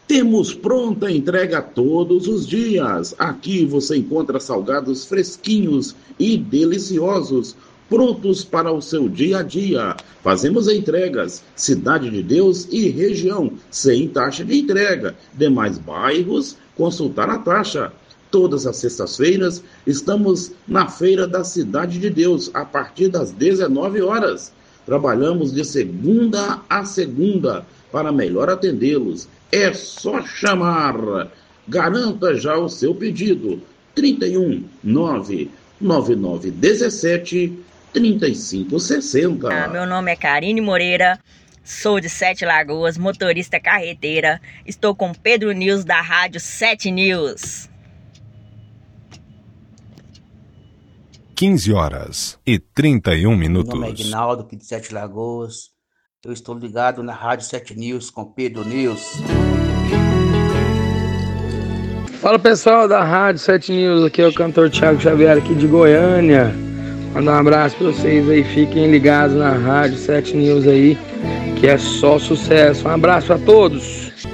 Temos pronta entrega todos os dias. Aqui você encontra salgados fresquinhos e deliciosos, prontos para o seu dia a dia. Fazemos entregas, Cidade de Deus e região, sem taxa de entrega. Demais bairros, consultar a taxa. Todas as sextas-feiras estamos na Feira da Cidade de Deus, a partir das 19 horas. Trabalhamos de segunda a segunda para melhor atendê-los. É só chamar. Garanta já o seu pedido. 31 99917 3560. Meu nome é Karine Moreira, sou de Sete Lagoas, motorista carreteira. Estou com Pedro News da Rádio 7 News. 15h31. Meu nome é Aguinaldo, aqui de Sete Lagoas. Eu estou ligado na Rádio 7 News com Pedro News. Fala pessoal da Rádio 7 News, aqui é o cantor Thiago Xavier aqui de Goiânia. Mandar um abraço para vocês aí, fiquem ligados na Rádio 7 News aí, que é só sucesso. Um abraço a todos.